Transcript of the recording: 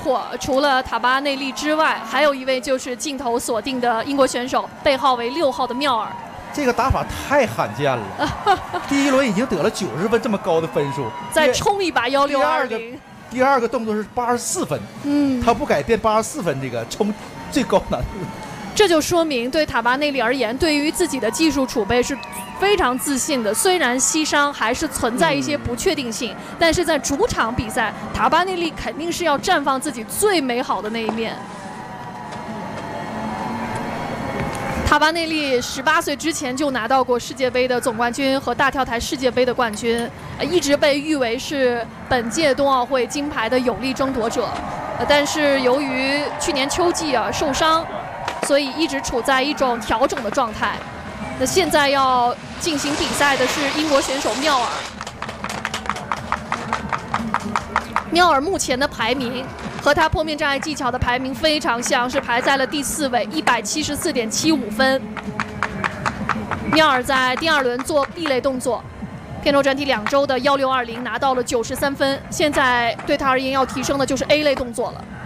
火，除了塔巴内利之外，还有一位就是镜头锁定的英国选手，背号为6号的妙尔。 这个打法太罕见了，第一轮已经得了90分这么高的分数， 再冲一把1620。 第二个动作是84分，他不改变84分这个冲最高难度。 这就说明对塔巴内利而言，对于自己的技术储备是非常自信的。虽然西商还是存在一些不确定性，但是在主场比赛，塔巴内利肯定是要绽放自己最美好的那一面。塔巴内利18岁之前就拿到过世界杯的总冠军和大跳台世界杯的冠军，一直被誉为是本届冬奥会金牌的有力争夺者。但是由于去年秋季受伤，所以一直处在一种调整的状态。那现在要进行比赛的是英国选手妙尔。妙尔目前的排名和他坡面障碍技巧的排名非常像，是排在了第4位，174.75分。妙尔在第2轮做 B 类动作，片头转体2周的1620拿到了93分，现在对他而言要提升的就是 A 类动作了。